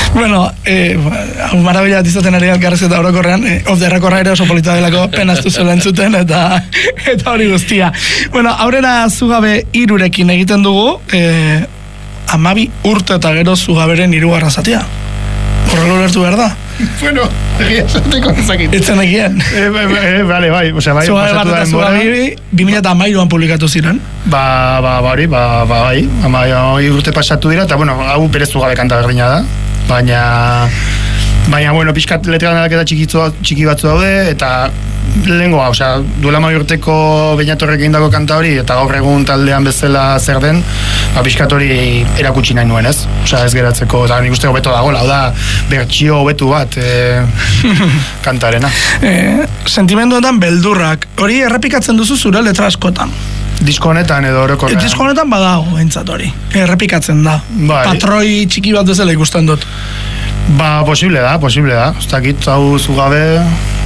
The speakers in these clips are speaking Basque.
Bueno, marabila izaten ari elkarrezketa orokorrean, off the record ere oso polita delako penaztu zela entzuten, eta hori guztia. Bueno, aurrera Zugabe 3 egiten dugu, 12 urte eta gero Zugaberen 3. zatia. Horrela ulertu behar da? Bueno, egia esateko ezakit. Itzen egien. Bai, osea, bai. Zugabe bat eta Zugabe 2013an publikatu ziren. Bai, 12 urte pasatu dira, eta bueno, hau berez Zugabe kanta berdina da, baina bueno, pixkat letran aldaketa txiki batzu daude, eta lehengoa, osea, duela 12 urteko Beñatorrek egindako kanta hori, eta gaur egun taldean bezala zer den, pixkat hori erakutsi nahi nuen, ez? Osea, ez geratzeko, eta nik uste hobeto dagoela, hau da, bertsio hobetu bat kantarena. Sentimenduetan beldurrak, hori errepikatzen duzu zure letra askotan. Disko honetan edo orokorrean? Disko honetan badago, behintzat hori. Errepikatzen da. Bai. Patroi txiki bat bezala ikusten dut. Posible da. Ez dakit, hau Zugabe...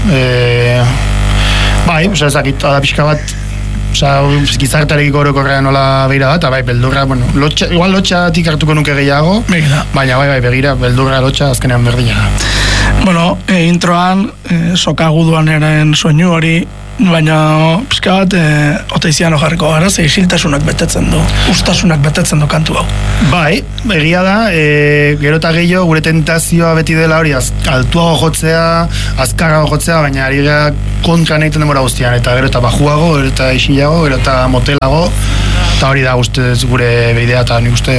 Bai, ez dakit, da pixka bat... Gizartarekiko orokorrean nola begira da, eta bai, beldurra, bueno, igual lotxatik hartuko nuke gehiago, baina bai, begira, beldurra lotxa azkenean berdina da. Bueno, introan, sokaguduan eren soinu hori, baina pixka bat oteizian ojarriko gara, ze isiltasunak betetzen du, ustasunak betetzen du kantu hau. Bai, egia da, gero eta gehiago gure tentazioa beti dela hori altuago jotzea, azkarrago jotzea, baina ari gara kontra egiten denbora guztian, eta gero eta bajuago, gero eta isilago, gero eta motelago, eta hori da ustez gure bidea, eta nik uste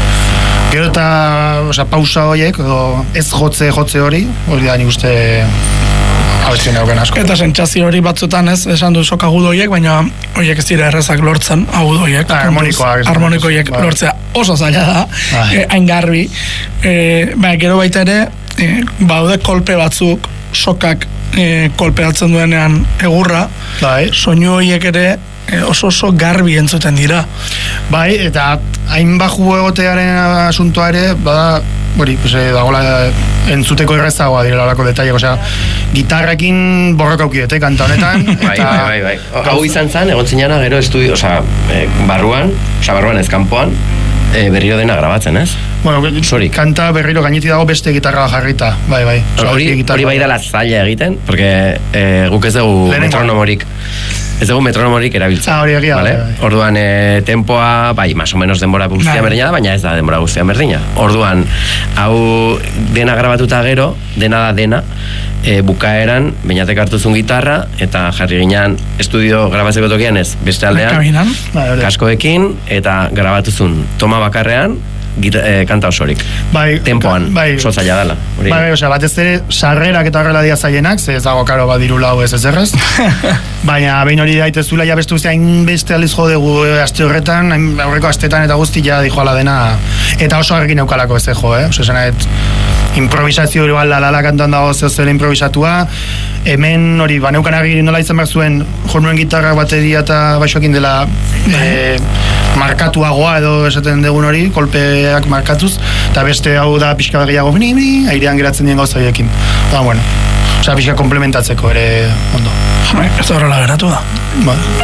gero eta pausa horiek, edo ez jotze hori da nik uste abestien dauken asko. Eta sentsazio hori batzutan ez, esan du sokagudo horiek, baina horiek ez dira errezak lortzen, agudo horiek. Harmonikoiek lortzea oso zaila da, hain garbi. Gero baita ere, baude kolpe batzuk, sokak kolpeatzen duenean egurra, soinu horiek ere oso garbi entzuten dira. Bai, eta hain baju egotearen asuntoa ere, bada, hori, dagoela entzuteko errezagoa direla lako detaiek, osea, gitarrekin borroka aukidete kanta honetan. Bai. Hau izan zen, egon zinana gero estudio, barruan ez kanpoan, berriro dena grabatzen, ez? Bueno, kanta berriro gaineti dago beste gitarra jarrita, bai. Hori bai dela zaila egiten, porque guk ez dugu metronomorik. Ez dugu metronomorik erabiltzen. Hori egia. Orduan, tempoa, bai, más o menos denbora guztian berdina da, baina ez da denbora guztian berdina. Orduan, hau dena grabatuta gero, dena, bukaeran, Beñatek hartuzun gitarra, eta jarri ginean estudio grabatzeko tokian ez, beste aldean, kaskoekin, eta grabatuzun toma bakarrean, kanta osorik. Tempoan, oso zaila dela. Batez ere, sarrerak eta horrela dia zailenak, ez dago karo badiru lau ez errez. Baina behin hori daitezula, ja beste guztia, hain beste aldiz jodegu aste horretan, aurreko astetan eta guzti ja dijoala dena, eta oso arrekin eukalako ez jo, improvisazio hori balala kantuan dago zela improvisatua, hemen hori, neukan argi nola izan behar zuen, jornuen gitarra bateria eta baixoekin dela markatuagoa edo esaten dugun hori, kolpeak markatuz, eta beste hau da pixka gehiago airean geratzen dien gauza horiekin. Bueno, pixka komplementatzeko ere ondo. Ez da horrela geratu da.